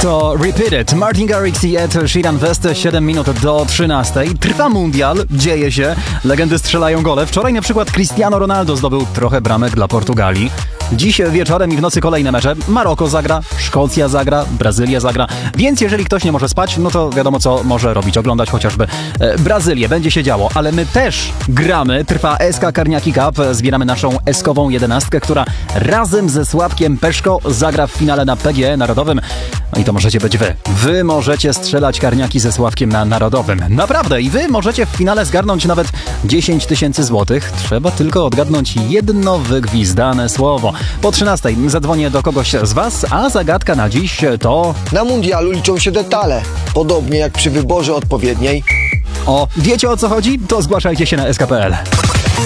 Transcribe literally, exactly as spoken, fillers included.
To Repeat It. Martin Garrix i Ed Sheeran West, siedem minut do trzynastej. Trwa mundial, dzieje się, legendy strzelają gole. Wczoraj na przykład Cristiano Ronaldo zdobył trochę bramek dla Portugalii. Dziś wieczorem i w nocy kolejne mecze. Maroko zagra, Szkocja zagra, Brazylia zagra. Więc jeżeli ktoś nie może spać, no to wiadomo co może robić. Oglądać chociażby e, Brazylię. Będzie się działo. Ale my też gramy. Trwa S K Karniaki Cup. Zbieramy naszą eskową jedenastkę, która razem ze Sławkiem Peszko zagra w finale na P G E Narodowym. No i to możecie być wy. Wy możecie strzelać karniaki ze Sławkiem na Narodowym. Naprawdę. I wy możecie w finale zgarnąć nawet dziesięć tysięcy złotych. Trzeba tylko odgadnąć jedno wygwizdane słowo. Po trzynastej zadzwonię do kogoś z was, a zagadka na dziś to... Na mundialu liczą się detale. Podobnie jak przy wyborze odpowiedniej. O, wiecie o co chodzi? To zgłaszajcie się na S K kropka P L.